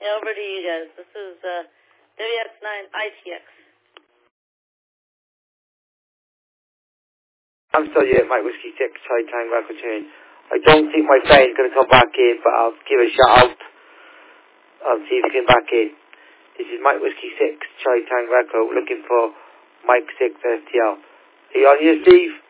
Yeah, over to you guys. This is WX9 ITX. I'm still here, Mike Whiskey 6, Charlie Tango Echo Chain. I don't think my friend's going to come back in, but I'll give a shout out. I'll see if he can back in. This is Mike Whiskey 6, Charlie Tango Echo, looking for Mike 6 STL. Are you on here, Steve?